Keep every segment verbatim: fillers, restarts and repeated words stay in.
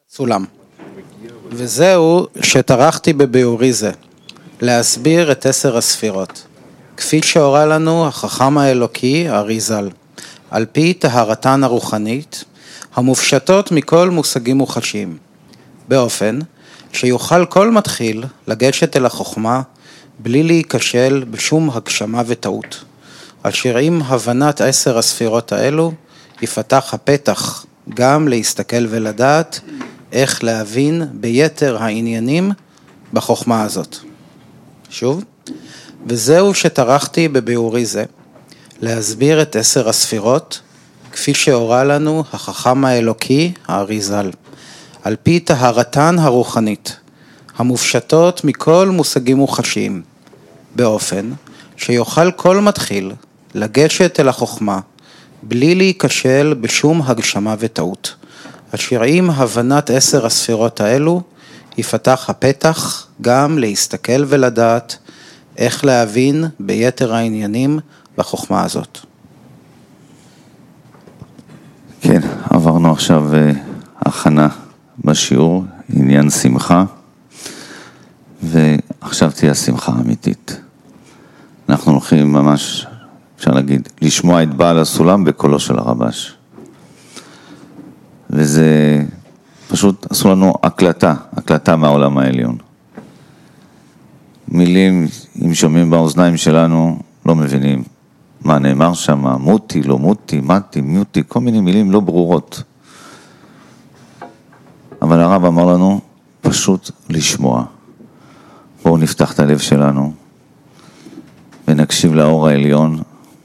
סולם. וזהו שטרחתי בביאורי זה, להסביר את עשר הספירות, כפי שהורה לנו החכם האלוקי אריז"ל, על פי טהרתן הרוחנית, המופשטות מכל מושגים מוחשיים, באופן שיוכל כל מתחיל לגשת אל החוכמה, בלי להיכשל בשום הגשמה וטעות, אשר עם הבנת עשר הספירות האלו, יפתח הפתח גם להסתכל ולדעת איך להבין ביתר העניינים בחוכמה הזאת. שוב, וזהו שטרחתי בביאורי זה, להסביר את עשר הספירות, כפי שהורה לנו החכם האלוקי האריז"ל, על פי טהרתן הרוחנית, המופשטות מכל מושגים מוחשיים, באופן שיוכל כל מתחיל לגשת אל החוכמה, בלי להיכשל בשום הגשמה וטעות, אשר עם הבנת עשר הספירות האלו, יפתח הפתח גם להסתכל ולדעת איך להבין ביתר העניינים בחוכמה הזאת. כן, עברנו עכשיו הכנה בשיעור, עניין שמחה, ועכשיו תהיה שמחה אמיתית. אנחנו הולכים ממש, אפשר להגיד, לשמוע את בעל הסולם בקולו של הרבש. וזה פשוט עשו לנו הקלטה, הקלטה מהעולם העליון. מילים, אם שומעים באוזניים שלנו, לא מבינים מה נאמר שם, מותי, לא מותי, מתי, מיותי, כל מיני מילים לא ברורות. אבל הרב אמר לנו, פשוט לשמוע. בואו נפתח את הלב שלנו, ונקשיב לאור העליון,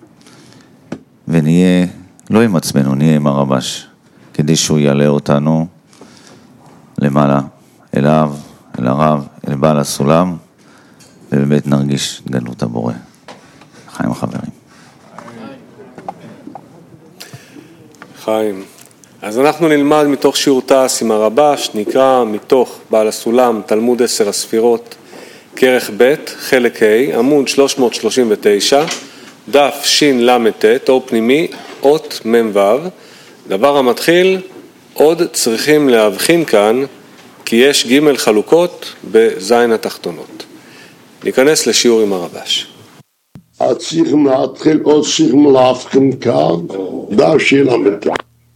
ונהיה, לא עם עצמנו, נהיה עם הרבש, כדי שהוא יעלה אותנו למעלה, אליו, אל הרב, אל בעל הסולם, ובאמת נרגיש גדלות הבורא. חיים החברים. חיים. אז אנחנו נלמד מתוך שיעור תעש עם הרבש, נקרא מתוך בעל הסולם, תלמוד עשר הספירות, כרך ב', חלק ה', עמוד שלוש מאות שלושים ותשע, דף שין למתת, אור פנימי, אות ממבב. דבר המתחיל, עוד צריכים להבחין כאן, כי יש ג' חלוקות בזין התחתונות. ניכנס לשיעור עם הרבש. צריכים להתחיל, עוד צריכים להבחין כאן, דף שין למתת.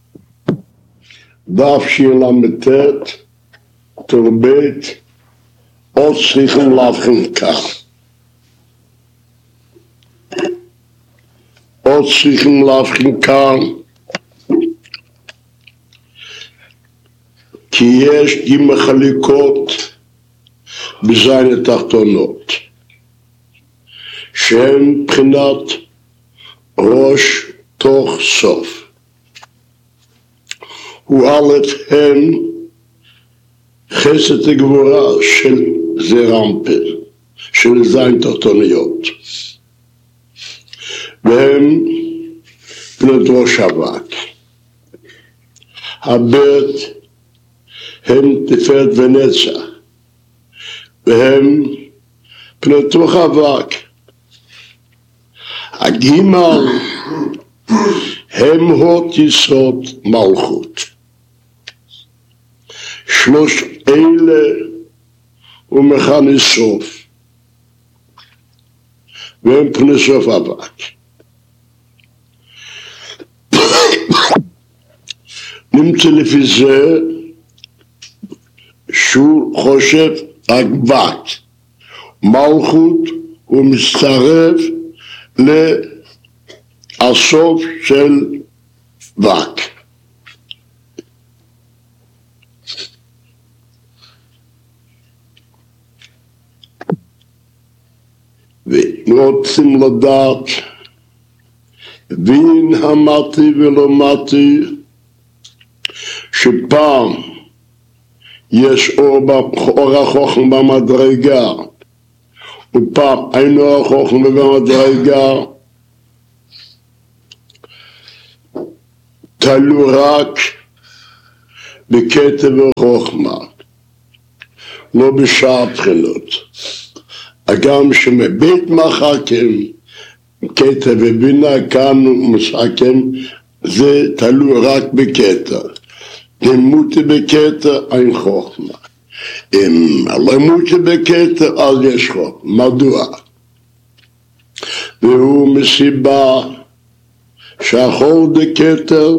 דף שין למתת, תרבית, עוד צריכים להבחין כאן. עוד צריכים להבחין כאן, כי יש ג' חליקות בזין התחתונות, שהן מבחינת ראש תוך סוף. הוא א' הם חסד הגבורה של זרמפל, של זין תחתוניות. והם בנות ראש אבק. הבית הם תפארת ונצח, והם בנות רוח אבק. הגימל הם הות יסוד מלכות. שלוש אלה ומכני סוף, והם פני סוף אבק. נמצא לפי זה שהוא חושב אבק, מלכות הוא מצטרף לסוף של אבק. ורוצים לדעת בין המתי ולא מתי, שפעם יש אור החוכם במדרגה, ופעם אין אור החוכם במדרגה, תלו רק בקטע וחוכמה, לא בשאר בחינות. אגם שמבית מחכים, קטע ובינה כאן ומסכים, זה תלוי רק בקטע. אם מוטה בכתר אין חוכמה. אם לא מוטה בכתר אז יש חוכמה. מדוע? והוא מסיבה שהחור דכתר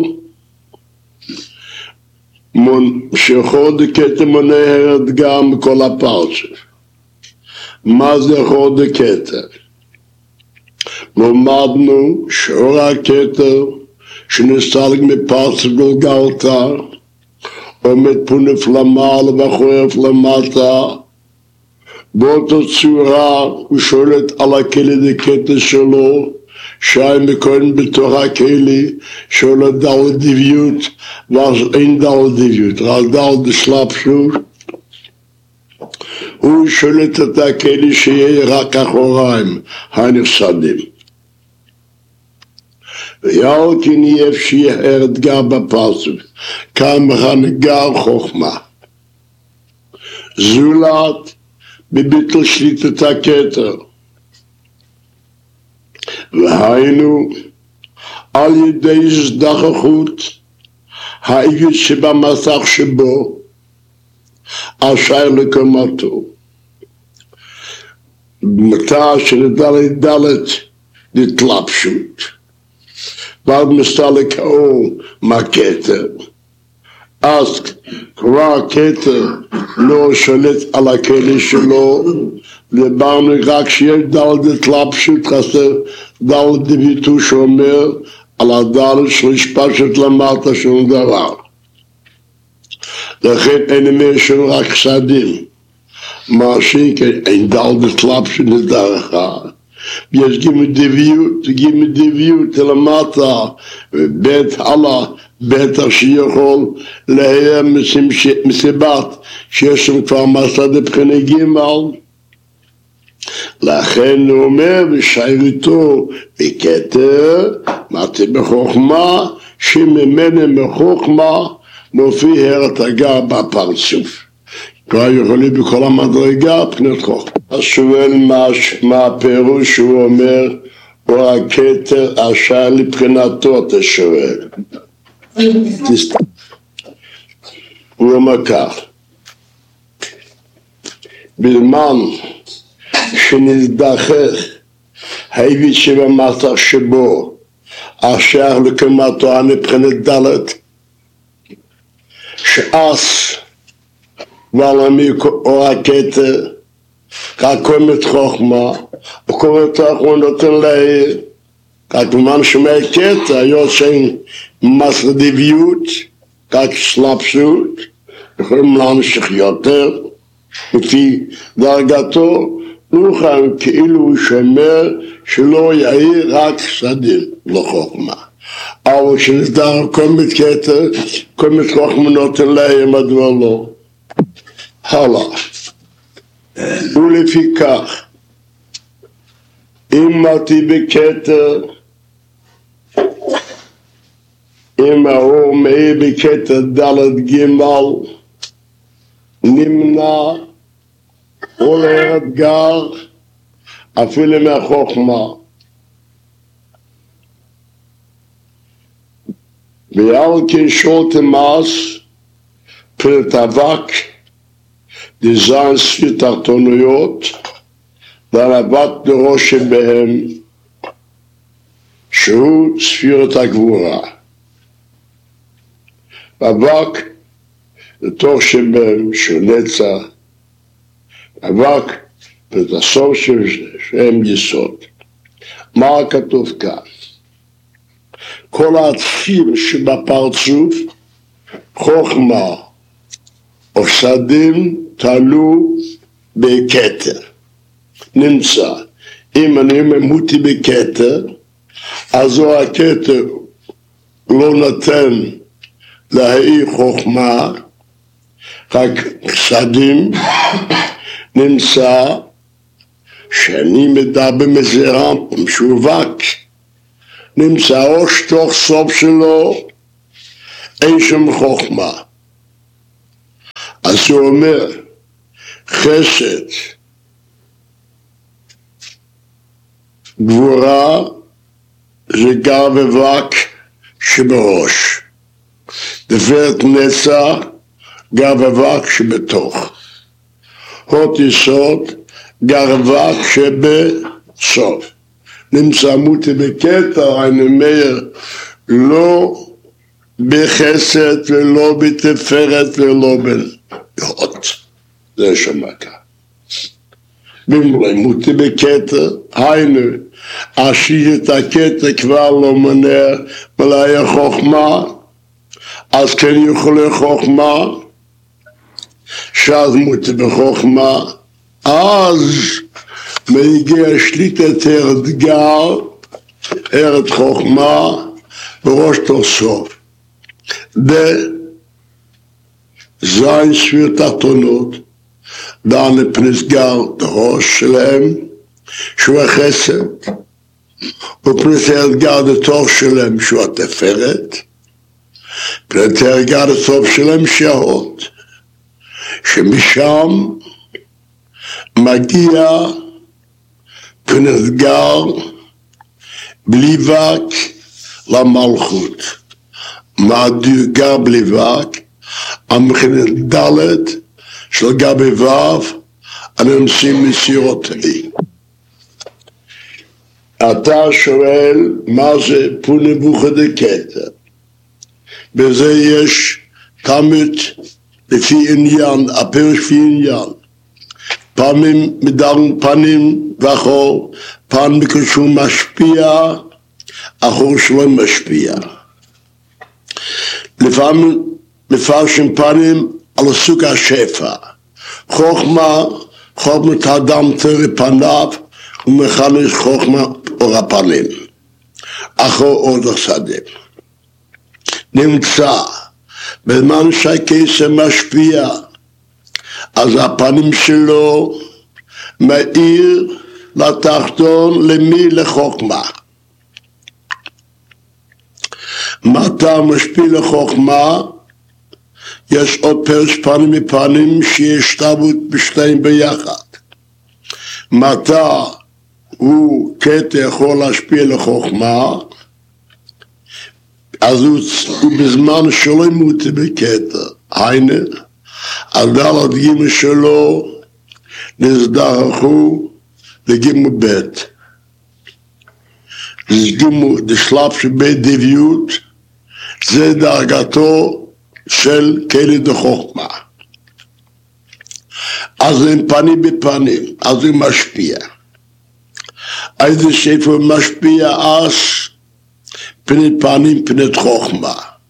שחור דכתר מונהרת גם מכל הפרצוף. מה זה חור דכתר? למדנו שאור הכתר שנסתלק מפרצוף גולגלתא עומד פונף למעלה וחורף למטה, באותה צורה הוא שולט על הכלי דכתר שלו, שי מקוין בתוך הכלי שולט דל דביות, ואז אין דל דביות, רק דל דסלאפשות. הוא שולט את הכלי שיהיה רק אחוריים הנפסדים. ויאל כן יהיה שיהיה אתגר בפרצוף, כמה נגר חוכמה. זולת בביטל שליטת הכתר. והיינו על ידי זדחכות העיגות שבמסך שבו אשר לקומתו. במטה של דלת דלת דתלבשות. ועד מסתלק האור מהכתר. אז כבר הכתר לא שולט על הכלי שלו, דיברנו רק שיש דל דתלבשות, חסר דל דביטו שאומר על הדל של השפשת למטה שום דבר. לכן אין אומר שום רק חסדים. מה שכן אין דל דתלבשות לדרכה. יש גימי דביות, גימי דביות למטה, ובית הלאה, בית שיכול לההיה מסיבת שיש שם כבר מסע דבחיני גימל. לכן הוא אומר בשיירתו בכתר, מתי בחוכמה, שממנה מחוכמה מופיע הרתגה בפרצוף. כבר יכולים בכל המדרגה פנת חוכמה. אז שואל מה, מה הפירוש שהוא אומר, או הכתר אשר לבחינתו אתה שואל. הוא אומר כך, בזמן שנזדחך העיבוד שבמסך שבו אשר לקומתו הנבחנת דלת, שאז ועלמי או הכתר רק קומת חוכמה וקומת חוכמה נותן להעיר רק במן שמע כתר יוצאים מסר דביות רק סלאפשות יכולים להמשיך יותר לפי דרגתו נוכל כאילו הוא שומר שלא יעיר רק סדים לחוכמה אבל כשנסדר קומת כתר קומת חוכמה נותן להעיר מדוע לא הלאה. ולפיכך, אם מתי בכתר, אם האור מאיר בכתר דלת גימל, נמנע עולה אתגר אפילו מהחוכמה. ועל כן שולטם אז פרט אבק דזן ספיר תחתוניות והנבט דרוש שבהם שהוא ספירת הגבורה. אבק לתוך שבהם שהוא נצח, אבק ותסוף שהם יסוד. מה כתוב כאן? כל התפיל שבפרצוף חוכמה או סדים תלו בכתר. נמצא, אם אני ממותי בכתר, אז הוא הכתר לא נותן להעיר חוכמה, רק סדים. נמצא שאני מדבר מזרע משווק, נמצא או שתוך סוף שלו אין שם חוכמה. אז הוא אומר חסד גבורה זה גר ובק שבראש. תפארת נצח, גר אבק שבתוך. הוד יסוד, גר אבק שבסוף. נמצא מותי בכתר, אני אומר, לא בחסד ולא בתפארת ולא בהוד. זה שמקה. במותי בכתר, היינו, השאיר את הכתר כבר לא מונע, ולהיה חוכמה, אז כן יכולה חוכמה, שאז מותי בחוכמה, אז מגיע שליטת ארד גר, ארד חוכמה, בראש תוסוף. בזין ספיר תחתונות, דן לפנסגר דרוש שלהם, שהוא החסד, ופנס אתגר דתוך שלהם, שהוא התפארת, פנס אתגר דתוך שלהם, שההוד, שמשם מגיע פנס אתגר בלי וק למלכות. מה גר בלי וק? המכנת דלת של גבי וו, הננסים מסירותי. אתה שואל מה זה פונבוכה דקטר. בזה יש תמיד לפי עניין, הפירוש לפי עניין. פעמים מדברים פנים ואחור, פעם כשהוא משפיע, אחור שלא משפיע. לפעמים מפרשים פנים על סוג השפע. חוכמה, חוכמת האדם תראה פניו, ומכנס חוכמה אור הפנים. אחור עוד השדה. נמצא, בזמן שהכסף משפיע, אז הפנים שלו מאיר לתחתון למי? לחוכמה. מתי משפיע לחוכמה? יש עוד פרש פנים מפנים שיש תרבות בשתיים ביחד. מתי הוא קטע יכול להשפיע לחוכמה? אז הוא, הוא בזמן שלא ימותי בקטע. היינה, הדלת גימל שלו נזדרכו לגימל בית. זה גימל, זה שלב שבית דביות, זה דרגתו של כלי דחוכמה. אז הם פנים בפנים, אז הוא משפיע. איזה שפר משפיע אז פני פנים פני חוכמה.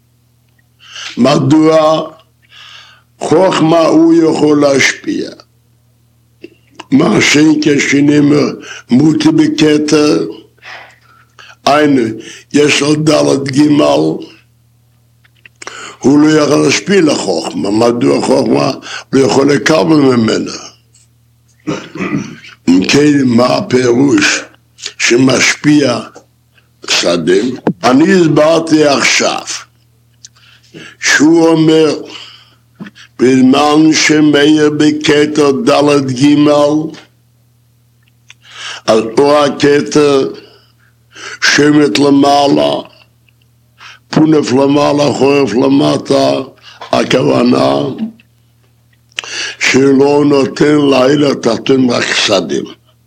מדוע? חוכמה הוא יכול להשפיע. מה שאין כשנאמר מותי בכתר, היינו, יש עוד דלת גימל, הוא לא יכול להשפיע לחוכמה. מדוע חוכמה לא יכול לקבל ממנה? אם כן, מה הפירוש שמשפיע שדים? אני הסברתי עכשיו שהוא אומר בזמן שמאיר בכתר דלת גימל, אז אור הכתר שמת למעלה, פונף למעלה, חורף למטה, הכוונה שלא נותן לילה תחתון רק שדים.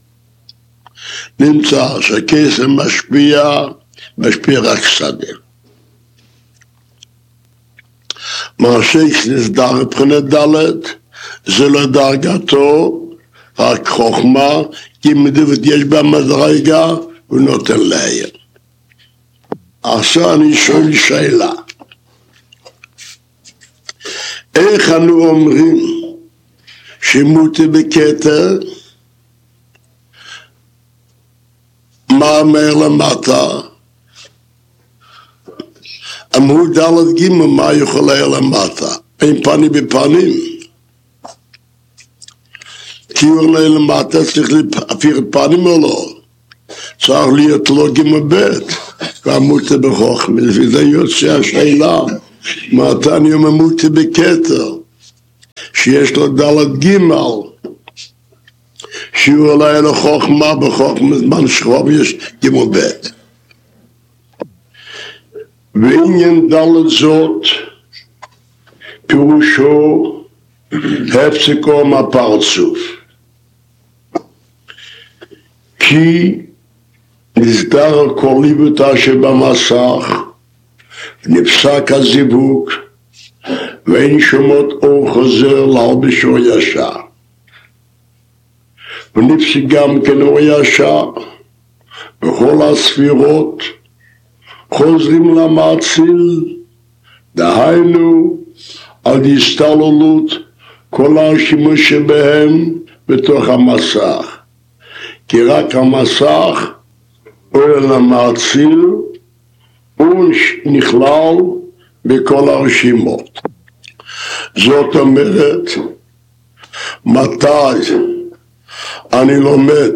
נמצא שהכסף משפיע, משפיע רק שדים. מעשה שנסדר מבחינת דלת, זה לא דרגתו, רק חוכמה, כי מדוות יש בה מדרגה, הוא נותן להם. עכשיו אני שואל שאלה, איך אנו אומרים שמותי בכתר, מה אומר למטה? אמרו דלת גימל, מה יכול היה למטה? אין פנים בפנים. כי הוא עולה למטה, צריך להפיר פנים או לא? צריך להיות לו גימל בית. והמותי בחוכמה, לפי זה יוצא השאלה, מתי אני אומר מותי בכתר, שיש לו דלת גימל, שהוא עולה לחוכמה בחוכמה, זמן שחום יש גימל בית. ועניין דלת זאת, פירושו הפסקו מהפרצוף. כי נסדר הקוליבותה שבמסך, נפסק הזיווג, ואין שומעות אור חוזר להלבש אור ישר. ונפסק גם כן אור ישר, וכל הספירות חוזרים למעציל, דהיינו על הסתללות כל השימוש שבהם בתוך המסך. כי רק המסך עולה למעציל, הוא נכלל בכל הרשימות. זאת אומרת, מתי אני לומד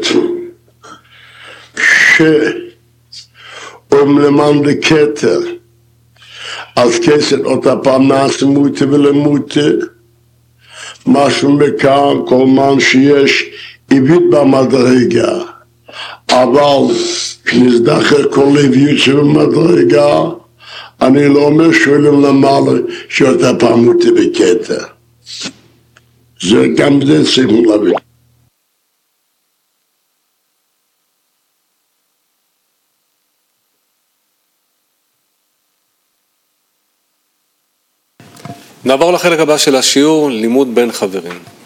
שאום למען דקטר, אז כסת אותה פעם נעשה מוטה ולמוטה, משהו מכאן, כל מן שיש עיבית במדרגה, אבל כשנזדחר כל לביאות שבמדרגה, אני לא אומר שואלים למעלה שאותה פעם מוטה בקטר. זה גם זה צריכים להבין. נעבור לחלק הבא של השיעור, לימוד בין חברים.